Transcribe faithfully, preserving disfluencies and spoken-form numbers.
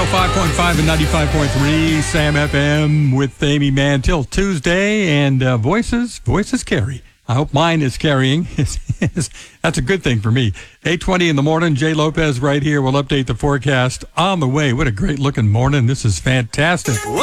five point five and ninety-five point three Sam F M with Amy Mann till Tuesday. And uh, voices, voices carry. I hope mine is carrying. That's a good thing for me. eight twenty in the morning, Jay Lopez right here. We'll update the forecast on the way. What a great looking morning. This is fantastic.